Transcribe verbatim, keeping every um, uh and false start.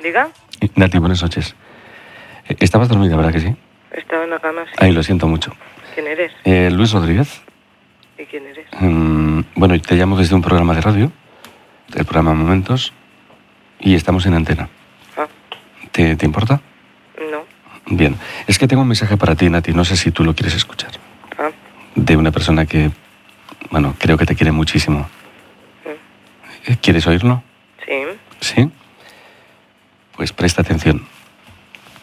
¿Diga? Nati, buenas noches. ¿Estabas dormida, verdad que sí? Estaba en la cama, sí. Ay, lo siento mucho. ¿Quién eres? Eh, Luis Rodríguez. ¿Y quién eres? Mm, bueno, te llamo desde un programa de radio, el programa Momentos, y estamos en antena. Ah. ¿Te, ¿Te importa? No. Bien. Es que tengo un mensaje para ti, Nati, no sé si tú lo quieres escuchar. Ah. De una persona que, bueno, creo que te quiere muchísimo. Mm. ¿Quieres oírlo? Sí. ¿Sí? Pues presta atención.